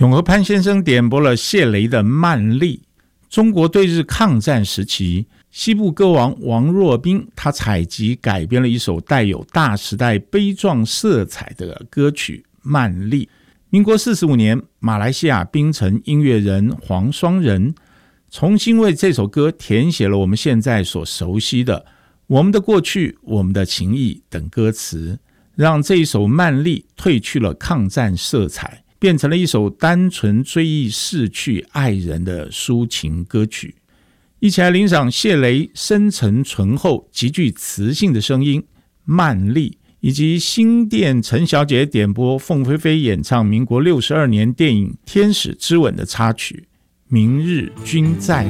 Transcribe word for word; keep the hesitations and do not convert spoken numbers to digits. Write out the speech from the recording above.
永和潘先生点播了谢雷的《慢力》。中国对日抗战时期，西部歌王王若宾他采集改编了一首带有大时代悲壮色彩的歌曲《慢力》。民国四十五年，马来西亚槟城音乐人黄双仁重新为这首歌填写了我们现在所熟悉的我们的过去、我们的情谊等歌词，让这一首《慢力》褪去了抗战色彩，变成了一首单纯追忆逝去爱人的抒情歌曲。一起来欣赏谢雷深沉醇厚、极具磁性的声音《慢力》，以及新店陈小姐点播凤飞飞演唱民国六十二年电影《天使之吻》的插曲《明日君再来》。